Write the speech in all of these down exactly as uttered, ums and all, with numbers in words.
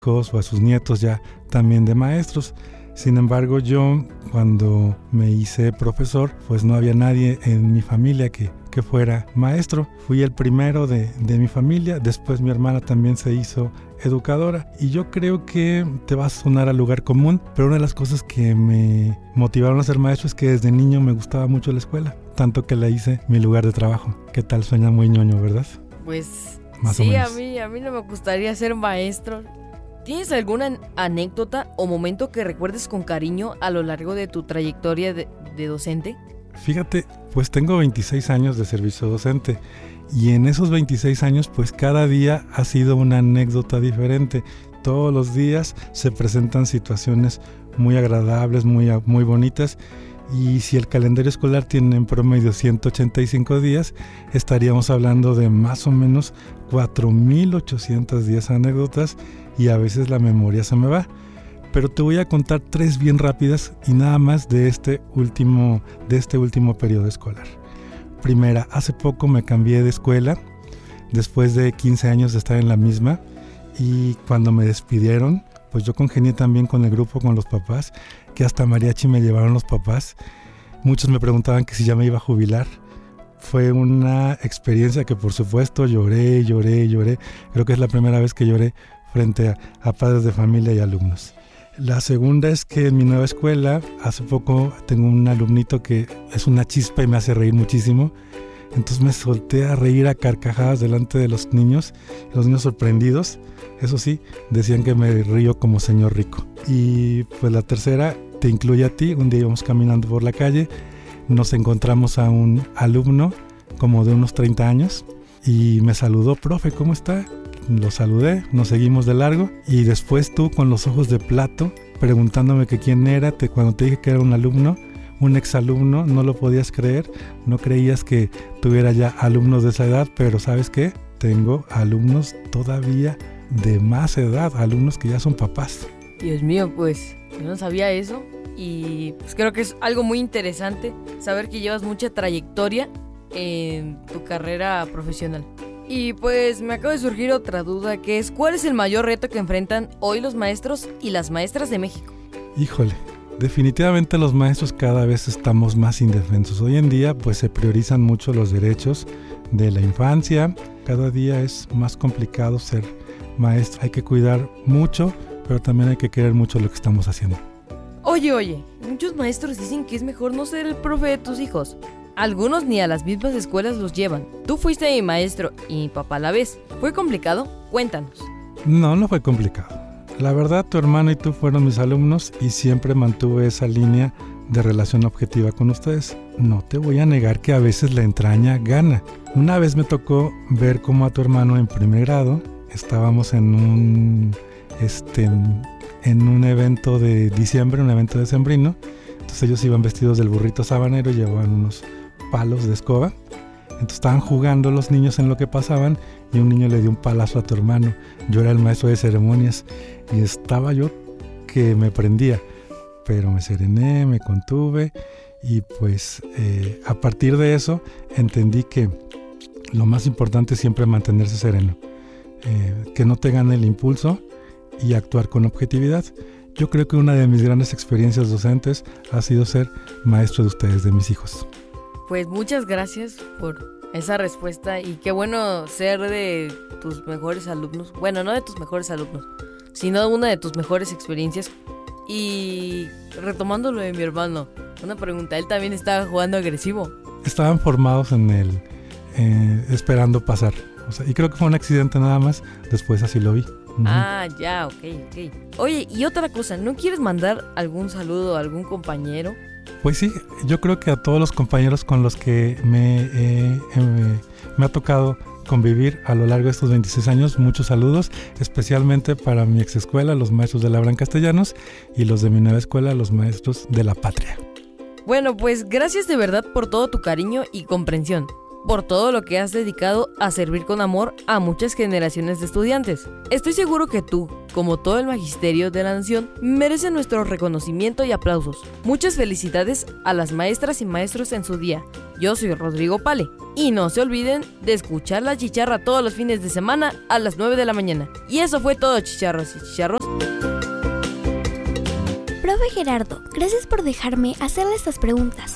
o a sus nietos ya también de maestros. Sin embargo, yo cuando me hice profesor, pues no había nadie en mi familia que, que fuera maestro. Fui el primero de, de mi familia, después mi hermana también se hizo educadora. Y yo creo que te va a sonar al lugar común, pero una de las cosas que me motivaron a ser maestro es que desde niño me gustaba mucho la escuela, tanto que la hice mi lugar de trabajo. ¿Qué tal? Suena muy ñoño, ¿verdad? Pues Más o sí, menos. a mí, a mí no me gustaría ser maestro. ¿Tienes alguna anécdota o momento que recuerdes con cariño a lo largo de tu trayectoria de, de docente? Fíjate, pues tengo veintiséis años de servicio docente y en esos veintiséis años pues cada día ha sido una anécdota diferente. Todos los días se presentan situaciones muy agradables, muy, muy bonitas, y si el calendario escolar tiene en promedio ciento ochenta y cinco días, estaríamos hablando de más o menos cuatro mil ochocientas diez anécdotas, y a veces la memoria se me va. Pero te voy a contar tres bien rápidas y nada más de este último, de este último periodo escolar. Primera, hace poco me cambié de escuela, después de quince años de estar en la misma, y cuando me despidieron, pues yo congenié también con el grupo, con los papás, que hasta mariachi me llevaron los papás. Muchos me preguntaban que si ya me iba a jubilar. Fue una experiencia que por supuesto lloré, lloré, lloré. Creo que es la primera vez que lloré frente a, a padres de familia y alumnos. La segunda es que en mi nueva escuela, hace poco tengo un alumnito que es una chispa y me hace reír muchísimo. Entonces me solté a reír a carcajadas delante de los niños, los niños sorprendidos. Eso sí, decían que me río como señor rico. Y pues la tercera te incluye a ti. Un día íbamos caminando por la calle, nos encontramos a un alumno como de unos treinta años y me saludó: profe, ¿cómo está? Lo saludé, nos seguimos de largo y después tú con los ojos de plato preguntándome que quién era. Te, cuando te dije que era un alumno, un exalumno, no lo podías creer, no creías que tuviera ya alumnos de esa edad, pero ¿sabes qué? Tengo alumnos todavía de más edad, alumnos que ya son papás. Dios mío, pues yo no sabía eso y pues creo que es algo muy interesante saber que llevas mucha trayectoria en tu carrera profesional. Y pues me acaba de surgir otra duda, que es: ¿cuál es el mayor reto que enfrentan hoy los maestros y las maestras de México? Híjole, definitivamente los maestros cada vez estamos más indefensos. Hoy en día pues se priorizan mucho los derechos de la infancia. Cada día es más complicado ser maestro. Hay que cuidar mucho, pero también hay que querer mucho lo que estamos haciendo. Oye, oye, muchos maestros dicen que es mejor no ser el profe de tus hijos. Algunos ni a las mismas escuelas los llevan. Tú fuiste mi maestro y mi papá a la vez. ¿Fue complicado? Cuéntanos. No, no fue complicado. La verdad, tu hermano y tú fueron mis alumnos y siempre mantuve esa línea de relación objetiva con ustedes. No te voy a negar que a veces la entraña gana. Una vez me tocó ver cómo a tu hermano en primer grado estábamos en un, este, en un evento de diciembre, un evento decembrino. Entonces ellos iban vestidos del burrito sabanero y llevaban unos palos de escoba. Entonces estaban jugando los niños en lo que pasaban y un niño le dio un palazo a tu hermano. Yo era el maestro de ceremonias y estaba yo que me prendía, pero me serené, me contuve y pues eh, a partir de eso entendí que lo más importante es siempre mantenerse sereno, eh, que no te gane el impulso y actuar con objetividad. Yo creo que una de mis grandes experiencias docentes ha sido ser maestro de ustedes, de mis hijos. Pues muchas gracias por esa respuesta y qué bueno ser de tus mejores alumnos. Bueno, no de tus mejores alumnos, sino una de tus mejores experiencias. Y retomando lo de mi hermano, una pregunta: ¿él también estaba jugando agresivo? Estaban formados en el eh, esperando pasar, o sea, y creo que fue un accidente nada más. Después así lo vi. Uh-huh. Ah, ya, ok, ok. Oye, y otra cosa, ¿no quieres mandar algún saludo a algún compañero? Pues sí, yo creo que a todos los compañeros con los que me, eh, eh, me ha tocado convivir a lo largo de estos veintiséis años, muchos saludos, especialmente para mi ex escuela, los maestros de Labran Castellanos, y los de mi nueva escuela, los maestros de La Patria. Bueno, pues gracias de verdad por todo tu cariño y comprensión. por todo lo que has dedicado a servir con amor a muchas generaciones de estudiantes. Estoy seguro que tú, como todo el magisterio de la nación, mereces nuestro reconocimiento y aplausos. Muchas felicidades a las maestras y maestros en su día. Yo soy Rodrigo Pale. Y no se olviden de escuchar La Chicharra todos los fines de semana a las nueve de la mañana. Y eso fue todo, chicharros y chicharros. Profe Gerardo, gracias por dejarme hacerle estas preguntas.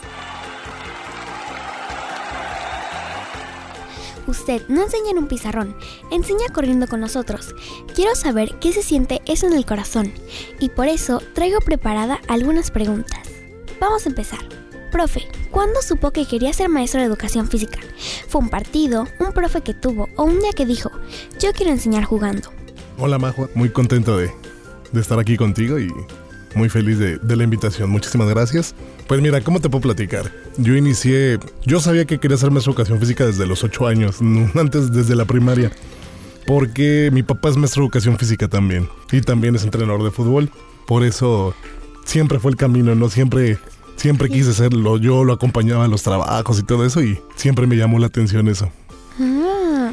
Usted no enseña en un pizarrón, enseña corriendo con nosotros. Quiero saber qué se siente eso en el corazón, y por eso traigo preparada algunas preguntas. Vamos a empezar. Profe, ¿cuándo supo que quería ser maestro de educación física? ¿Fue un partido, un profe que tuvo o un día que dijo, yo quiero enseñar jugando? Hola Majo, muy contento de, de estar aquí contigo y muy feliz de, de la invitación. Muchísimas gracias. Pues mira, ¿cómo te puedo platicar? Yo inicié, yo sabía que quería ser maestro de educación física desde los ocho años, antes desde la primaria, porque mi papá es maestro de educación física también y también es entrenador de fútbol. Por eso siempre fue el camino, ¿no? Siempre, siempre quise serlo. Yo lo acompañaba a los trabajos y todo eso y siempre me llamó la atención eso. Ah.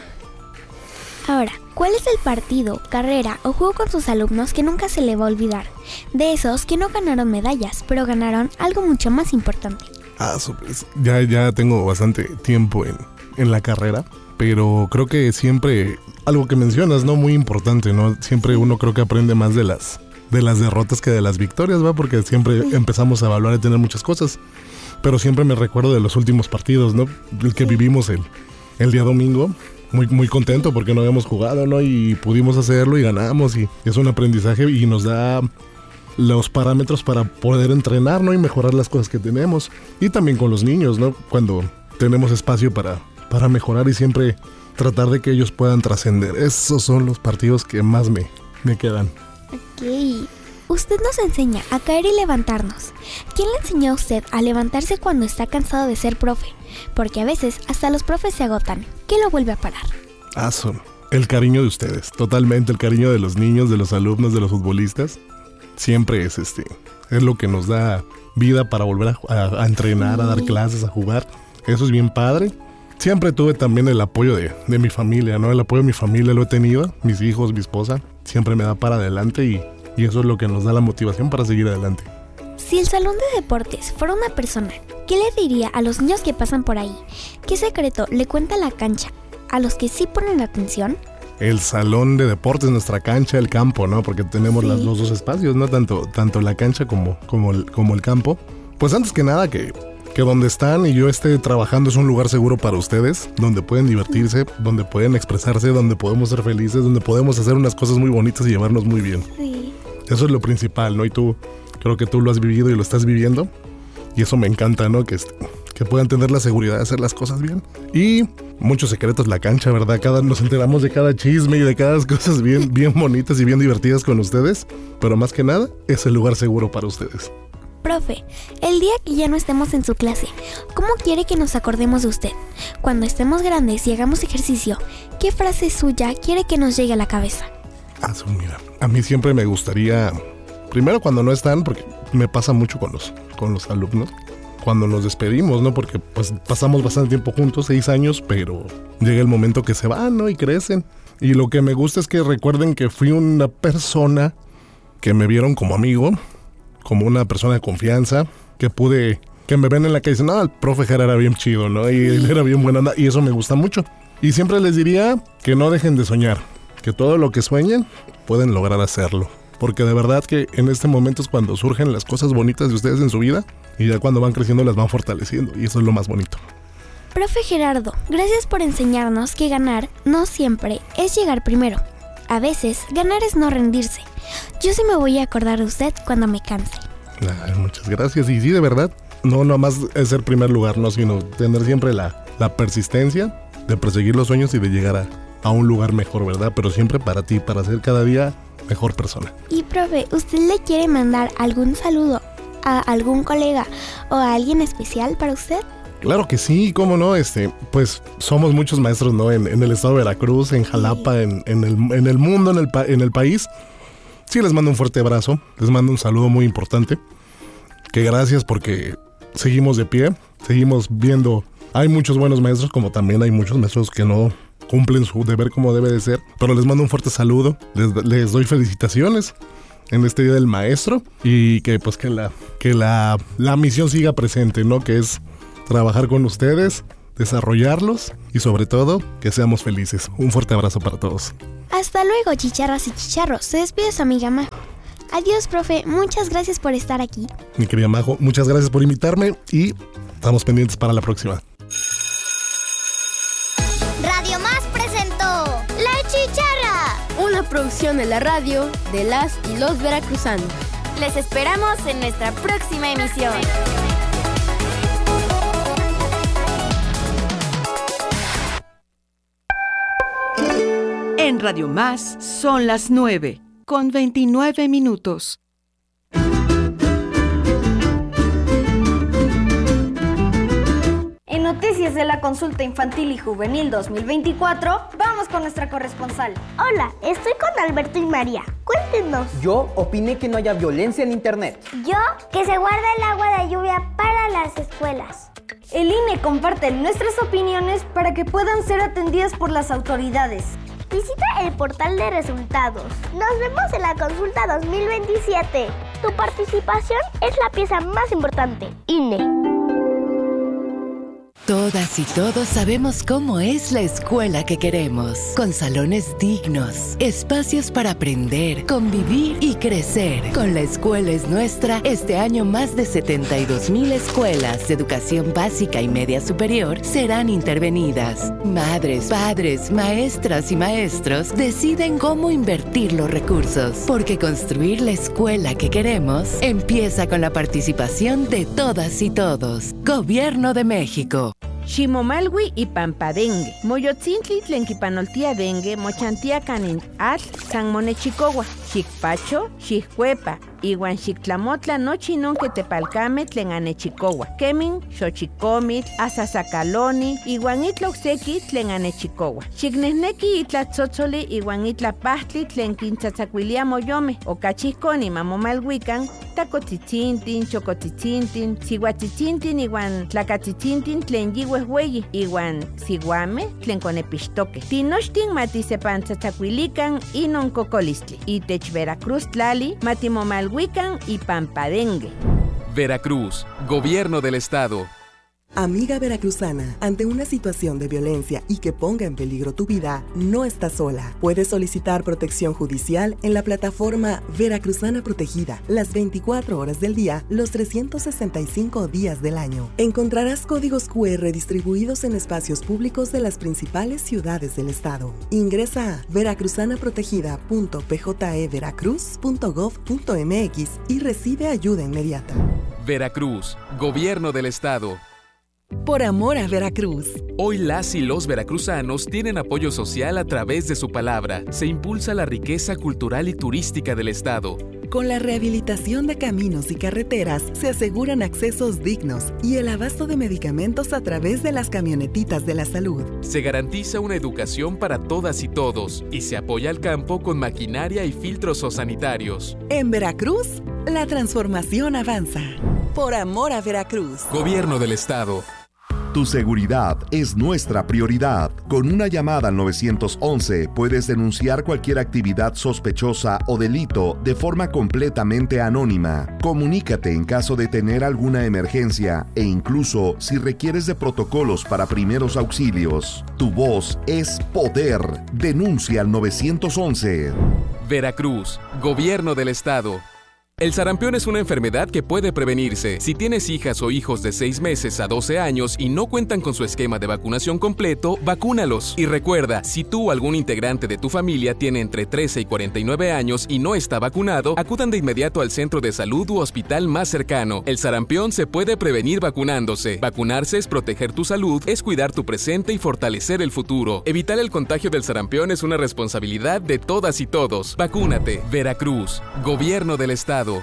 Ahora, ¿cuál es el partido, carrera o juego con sus alumnos que nunca se le va a olvidar? De esos que no ganaron medallas, pero ganaron algo mucho más importante. Ah, pues, ya, ya tengo bastante tiempo en, en la carrera, pero creo que siempre, algo que mencionas, ¿no? Muy importante, ¿no? Siempre uno creo que aprende más de las, de las derrotas que de las victorias, ¿va? Porque siempre empezamos a evaluar y tener muchas cosas, pero siempre me recuerdo de los últimos partidos, ¿no? El que vivimos el, el día domingo. Muy, muy contento porque no habíamos jugado, ¿no? Y pudimos hacerlo y ganamos y es un aprendizaje y nos da los parámetros para poder entrenar, ¿no? Y mejorar las cosas que tenemos. Y también con los niños, ¿no? Cuando tenemos espacio para, para mejorar y siempre tratar de que ellos puedan trascender. Esos son los partidos que más me, me quedan. Ok. Usted nos enseña a caer y levantarnos. ¿Quién le enseñó a usted a levantarse cuando está cansado de ser profe? Porque a veces hasta los profes se agotan. ¿Qué lo vuelve a parar? Ah, son el cariño de ustedes. Totalmente el cariño de los niños, de los alumnos, de los futbolistas. Siempre es este, es lo que nos da vida para volver a, a, a entrenar, sí. A dar clases, a jugar. Eso es bien padre. Siempre tuve también el apoyo de, de mi familia, ¿no? El apoyo de mi familia lo he tenido. Mis hijos, mi esposa. Siempre me da para adelante y... Y eso es lo que nos da la motivación para seguir adelante. Si el salón de deportes fuera una persona, ¿qué le diría a los niños que pasan por ahí? ¿Qué secreto le cuenta la cancha a los que sí ponen atención? El salón de deportes, nuestra cancha, el campo, ¿no? Porque tenemos sí. las, los dos espacios, ¿no? Tanto, tanto la cancha como, como, el, como el campo. Pues antes que nada que, que donde están y yo esté trabajando es un lugar seguro para ustedes, donde pueden divertirse, donde pueden expresarse, donde podemos ser felices, donde podemos hacer unas cosas muy bonitas y llevarnos muy bien. Sí. Eso es lo principal, ¿no? Y tú, creo que tú lo has vivido y lo estás viviendo. Y eso me encanta, ¿no? Que, que puedan tener la seguridad de hacer las cosas bien. Y muchos secretos la cancha, ¿verdad? Cada, nos enteramos de cada chisme y de cada cosas bien, bien bonitas y bien divertidas con ustedes. Pero más que nada, es el lugar seguro para ustedes. Profe, el día que ya no estemos en su clase, ¿cómo quiere que nos acordemos de usted? Cuando estemos grandes y hagamos ejercicio, ¿qué frase suya quiere que nos llegue a la cabeza? Ah, mira, a mí siempre me gustaría, primero cuando no están, porque me pasa mucho con los, con los alumnos, cuando nos despedimos, ¿no? Porque pues pasamos bastante tiempo juntos, seis años, pero llega el momento que se van, ¿no? Y crecen. Y lo que me gusta es que recuerden que fui una persona que me vieron como amigo, como una persona de confianza, que pude, que me ven en la calle y dicen, no, el profe Jara era bien chido, ¿no? Y él era bien buena onda, y eso me gusta mucho. Y siempre les diría que no dejen de soñar. Que todo lo que sueñen pueden lograr hacerlo. Porque de verdad que en este momento es cuando surgen las cosas bonitas de ustedes en su vida y ya cuando van creciendo las van fortaleciendo y eso es lo más bonito. Profe Gerardo, gracias por enseñarnos que ganar no siempre es llegar primero. A veces ganar es no rendirse. Yo sí me voy a acordar de usted cuando me canse. Ay, muchas gracias. Y sí, de verdad, no nomás es ser primer lugar, no, sino tener siempre la, la persistencia de perseguir los sueños y de llegar a a un lugar mejor, ¿verdad? Pero siempre para ti, para ser cada día mejor persona. Y profe, ¿usted le quiere mandar algún saludo a algún colega o a alguien especial para usted? Claro que sí, cómo no, este, pues somos muchos maestros, ¿no? En, en el estado de Veracruz, en Jalapa, sí. en, en, el, en el mundo, en el, en el país. Sí, les mando un fuerte abrazo, les mando un saludo muy importante. Que gracias porque seguimos de pie, seguimos viendo Hay muchos buenos maestros, como también hay muchos maestros que no cumplen su deber como debe de ser, pero les mando un fuerte saludo, les, les doy felicitaciones en este Día del Maestro y que pues que la, que la, la misión siga presente, ¿no? Que es trabajar con ustedes, desarrollarlos y sobre todo que seamos felices. Un fuerte abrazo para todos. Hasta luego, chicharras y chicharros. Se despide su amiga Majo. Adiós, profe. Muchas gracias por estar aquí. Mi querida Majo, muchas gracias por invitarme y estamos pendientes para la próxima. Radio Más presentó La Chicharra, una producción de la radio de las y los veracruzanos. Les esperamos en nuestra próxima emisión. En Radio Más son las nueve, con veintinueve minutos. En Noticias de la Consulta Infantil y Juvenil dos mil veinticuatro, vamos con nuestra corresponsal. Hola, estoy con Alberto y María. Cuéntenos. Yo opiné que no haya violencia en internet. Yo, que se guarda el agua de lluvia para las escuelas. El I N E comparte nuestras opiniones para que puedan ser atendidas por las autoridades. Visita el portal de resultados. Nos vemos en la consulta dos mil veintisiete. Tu participación es la pieza más importante. I N E. Todas y todos sabemos cómo es la escuela que queremos, con salones dignos, espacios para aprender, convivir y crecer. Con La Escuela es Nuestra, este año más de setenta y dos mil escuelas de educación básica y media superior serán intervenidas. Madres, padres, maestras y maestros deciden cómo invertir los recursos, porque construir la escuela que queremos empieza con la participación de todas y todos. Gobierno de México. Ximomalwi y Pampadengue. Moyotzintli tlenquipanoltia dengue, mochantia canin atl, San Monechicohua, Xicpacho, Xiccuepa, iwan Xictlamotla nochinon que tepalcame tlen anechicohua. Kemin, Xochicomitl, Asasacaloni, iwan itloxeki tlen anechicohua. Xicnehneki itlatzotzoli iwan itlapahtli tlen quintzatzacuilia moyome, ocachihconi mamomalhuican, tacotzitzinthin, chocotzitzinthin, sihuatzitzinthin iwan tlacatzitzinthin tlen yihuehueyi, iwan sihuame tlen conepixtoque. Tinochtin matisepantzatzacuilican inon cocolistli. Itech Veracruz tlali matimomalhuican y Pampadengue. Veracruz, Gobierno del Estado. Amiga veracruzana, ante una situación de violencia y que ponga en peligro tu vida, no estás sola. Puedes solicitar protección judicial en la plataforma Veracruzana Protegida, las veinticuatro horas del día, los trescientos sesenta y cinco días del año. Encontrarás códigos cu erre distribuidos en espacios públicos de las principales ciudades del estado. Ingresa a veracruzanaprotegida punto p j e veracruz punto gov punto m x y recibe ayuda inmediata. Veracruz, Gobierno del Estado. Por amor a Veracruz. Hoy las y los veracruzanos tienen apoyo social a través de su palabra. Se impulsa la riqueza cultural y turística del estado. Con la rehabilitación de caminos y carreteras se aseguran accesos dignos y el abasto de medicamentos a través de las camionetitas de la salud. Se garantiza una educación para todas y todos y se apoya al campo con maquinaria y filtros sanitarios. En Veracruz, la transformación avanza. Por amor a Veracruz. Gobierno del Estado. Tu seguridad es nuestra prioridad. Con una llamada al nueve once puedes denunciar cualquier actividad sospechosa o delito de forma completamente anónima. Comunícate en caso de tener alguna emergencia e incluso si requieres de protocolos para primeros auxilios. Tu voz es poder. Denuncia al nueve once. Veracruz, Gobierno del Estado. El sarampión es una enfermedad que puede prevenirse. Si tienes hijas o hijos de seis meses a doce años y no cuentan con su esquema de vacunación completo, vacúnalos. Y recuerda, si tú o algún integrante de tu familia tiene entre trece y cuarenta y nueve años y no está vacunado, acudan de inmediato al centro de salud u hospital más cercano. El sarampión se puede prevenir vacunándose. Vacunarse es proteger tu salud, es cuidar tu presente y fortalecer el futuro. Evitar el contagio del sarampión es una responsabilidad de todas y todos. Vacúnate. Veracruz, Gobierno del Estado.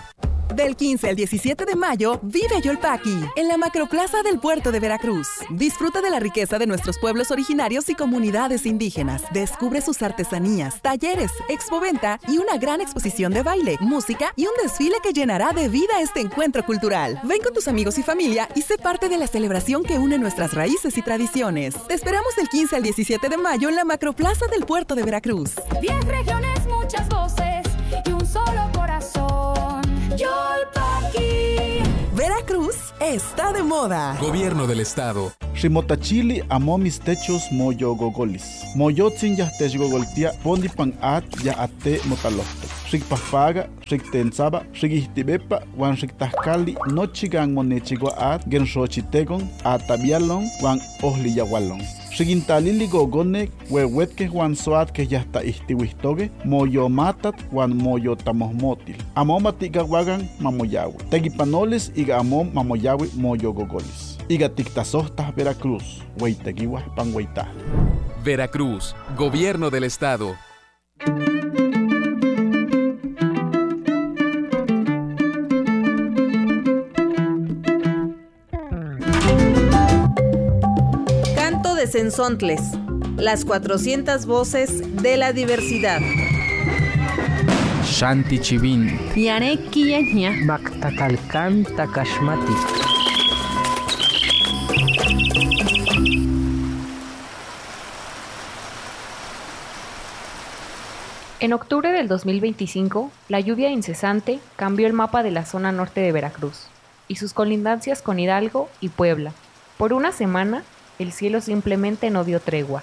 Del quince al diecisiete de mayo, vive a Yolpaqui, en la macroplaza del puerto de Veracruz. Disfruta de la riqueza de nuestros pueblos originarios y comunidades indígenas. Descubre sus artesanías, talleres, expoventa y una gran exposición de baile, música y un desfile que llenará de vida este encuentro cultural. Ven con tus amigos y familia y sé parte de la celebración que une nuestras raíces y tradiciones. Te esperamos del quince al diecisiete de mayo en la macroplaza del puerto de Veracruz. Diez regiones, muchas voces y un solo corazón. Yolpaqui. Veracruz está de moda. Gobierno del Estado. Rimotachili amomis techos moyogogolis. Moyotzin yahtech gogoltia pondipan at ya ate motalofto. Rikpapaga, riktensaba, rikihtibepa, wan riktahkali, nochigan monechigua at, genshochitegon, atabialon, wan ohliyawalon. Rigintalili gogonek, wewetke wan soat que ya está istiwistoge, moyomatat, wan moyotamosmotil. Amomatiga wagan mamoyawe. Tegipanoles iga amom mamoyawe moyogogolis. Iga tiktasohtas Veracruz, weitegiwa panweita. Veracruz, Gobierno del Estado. De Cenzontles, las cuatrocientas voces de la diversidad. Shanti Chivin. Yareki Yaña. Mactacalcan Takashmati. En octubre del dos mil veinticinco, la lluvia incesante cambió el mapa de la zona norte de Veracruz y sus colindancias con Hidalgo y Puebla. Por una semana, el cielo simplemente no dio tregua.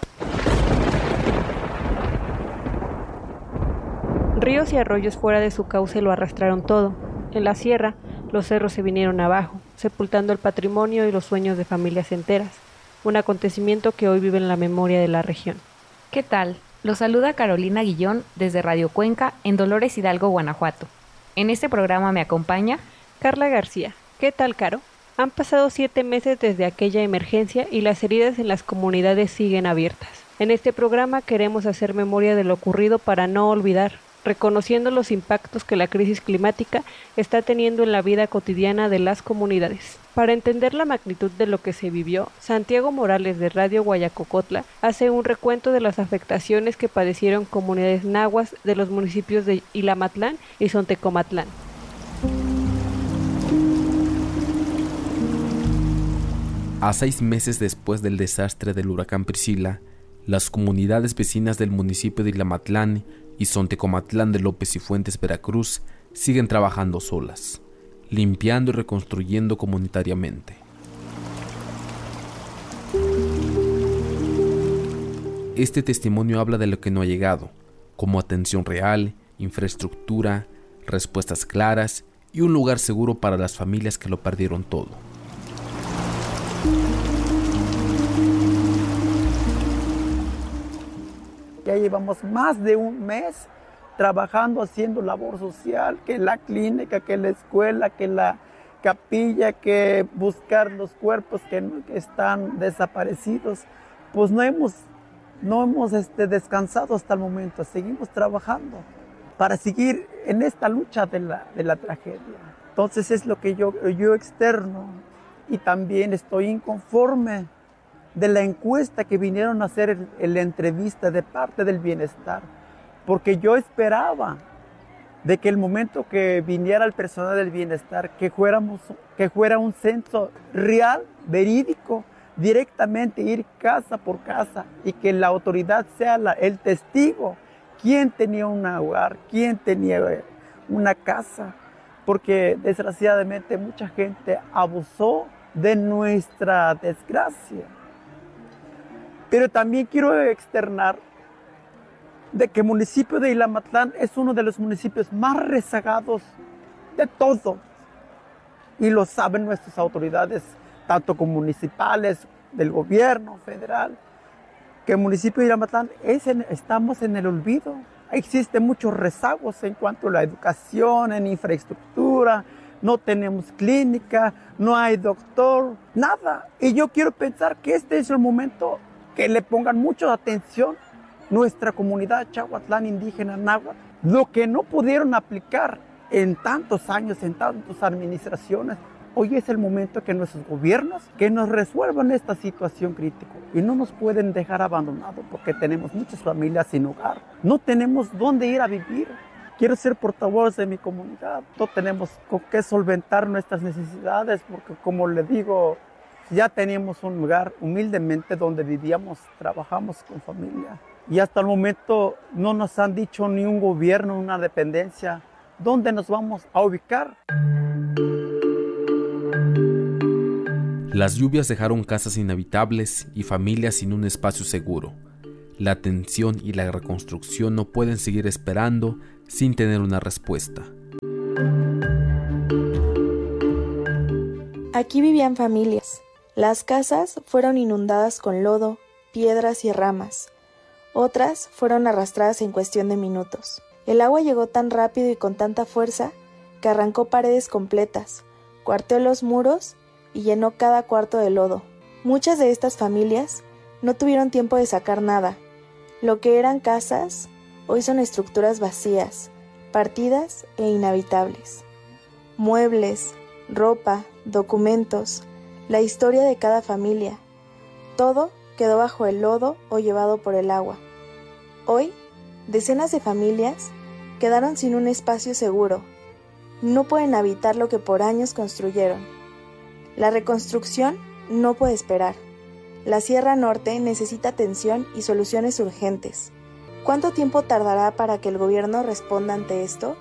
Ríos y arroyos fuera de su cauce lo arrastraron todo. En la sierra, los cerros se vinieron abajo, sepultando el patrimonio y los sueños de familias enteras. Un acontecimiento que hoy vive en la memoria de la región. ¿Qué tal? Los saluda Carolina Guillón desde Radio Cuenca en Dolores Hidalgo, Guanajuato. En este programa me acompaña Carla García. ¿Qué tal, Caro? Han pasado siete meses desde aquella emergencia y las heridas en las comunidades siguen abiertas. En este programa queremos hacer memoria de lo ocurrido para no olvidar, reconociendo los impactos que la crisis climática está teniendo en la vida cotidiana de las comunidades. Para entender la magnitud de lo que se vivió, Santiago Morales de Radio Guayacocotla hace un recuento de las afectaciones que padecieron comunidades nahuas de los municipios de Ilamatlán y Sontecomatlán. A seis meses después del desastre del huracán Priscila, las comunidades vecinas del municipio de Ilamatlán y Sontecomatlán de López y Fuentes, Veracruz, siguen trabajando solas, limpiando y reconstruyendo comunitariamente. Este testimonio habla de lo que no ha llegado, como atención real, infraestructura, respuestas claras y un lugar seguro para las familias que lo perdieron todo. Ya llevamos más de un mes trabajando, haciendo labor social, que la clínica, que la escuela, que la capilla, que buscar los cuerpos que, que están desaparecidos. Pues no hemos, no hemos este, descansado hasta el momento, seguimos trabajando para seguir en esta lucha de la, de la tragedia. Entonces es lo que yo, yo externo, y también estoy inconforme de la encuesta que vinieron a hacer en, en la entrevista de parte del bienestar, porque yo esperaba de que el momento que viniera el personal del bienestar, que, fuéramos, que fuera un censo real, verídico, directamente ir casa por casa y que la autoridad sea la, el testigo, quién tenía un hogar, quién tenía una casa, porque desgraciadamente mucha gente abusó de nuestra desgracia. Pero también quiero externar de que el municipio de Ilamatlán es uno de los municipios más rezagados de todo. Y lo saben nuestras autoridades, tanto como municipales, del gobierno federal, que el municipio de Ilamatlán es en, estamos en el olvido. Existen muchos rezagos en cuanto a la educación, en infraestructura, no tenemos clínica, no hay doctor, nada. Y yo quiero pensar que este es el momento que le pongan mucha atención nuestra comunidad Chahuatlán indígena náhuatl, lo que no pudieron aplicar en tantos años, en tantas administraciones. Hoy es el momento que nuestros gobiernos que nos resuelvan esta situación crítica y no nos pueden dejar abandonados porque tenemos muchas familias sin hogar. No tenemos dónde ir a vivir. Quiero ser portavoz de mi comunidad. No tenemos con qué solventar nuestras necesidades porque, como le digo, ya teníamos un lugar humildemente donde vivíamos, trabajamos con familia. Y hasta el momento no nos han dicho ni un gobierno, una dependencia, dónde nos vamos a ubicar. Las lluvias dejaron casas inhabitables y familias sin un espacio seguro. La atención y la reconstrucción no pueden seguir esperando sin tener una respuesta. Aquí vivían familias. Las casas fueron inundadas con lodo, piedras y ramas. Otras fueron arrastradas en cuestión de minutos. El agua llegó tan rápido y con tanta fuerza que arrancó paredes completas, cuarteó los muros y llenó cada cuarto de lodo. Muchas de estas familias no tuvieron tiempo de sacar nada. Lo que eran casas, hoy son estructuras vacías, partidas e inhabitables. Muebles, ropa, documentos, la historia de cada familia, todo quedó bajo el lodo o llevado por el agua. Hoy, decenas de familias quedaron sin un espacio seguro. No pueden habitar lo que por años construyeron. La reconstrucción no puede esperar. La Sierra Norte necesita atención y soluciones urgentes. ¿Cuánto tiempo tardará para que el gobierno responda ante esto?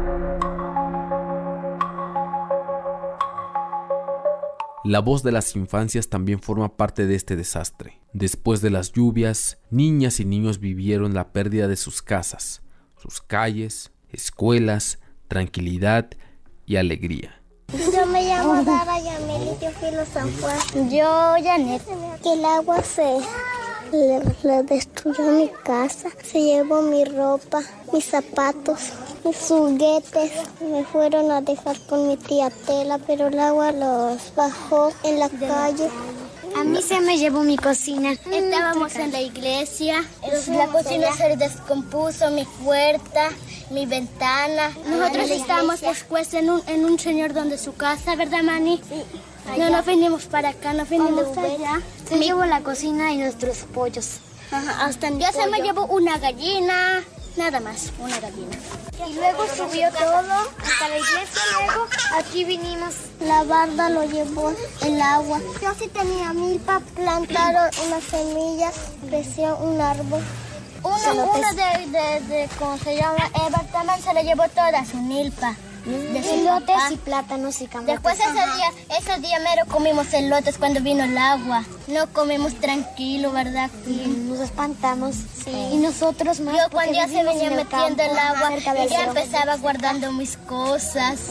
La voz de las infancias también forma parte de este desastre. Después de las lluvias, niñas y niños vivieron la pérdida de sus casas, sus calles, escuelas, tranquilidad y alegría. Yo me llamo Dara Yamil y yo fui a San Juan. Yo, Janet. Que el agua se le, le destruyó mi casa, se llevó mi ropa, mis zapatos, mis juguetes. Me fueron a dejar con mi tía Tela, pero el agua los bajó en la calle. A mí se me llevó mi cocina. Estábamos en la iglesia, la cocina se descompuso, mi puerta, mi ventana. Nosotros estábamos después en un, en un señor donde su casa, ¿verdad, Mani? Sí. No, no venimos para acá, no venimos allá. Se llevó la cocina y nuestros pollos. Ajá, hasta ya se me llevó una gallina, nada más, una gallina. Y luego subió todo hasta la iglesia, luego aquí vinimos. La barda lo llevó el agua. Yo sí tenía milpa, plantaron unas semillas, creció un árbol. Uno, uno de, de, de, ¿cómo se llama? Eva también se le llevó toda su milpa. De elotes y plátanos y camotes. Después ese día, ese día mero comimos elotes cuando vino el agua. No comimos tranquilo, ¿verdad? Sí. Nos espantamos. Sí. Y nosotros más. Yo cuando ya se venía metiendo el, el agua, y ya empezaba guardando mis cosas.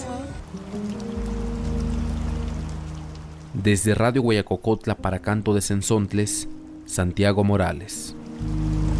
Desde Radio Guayacocotla para Canto de Sensontles, Santiago Morales.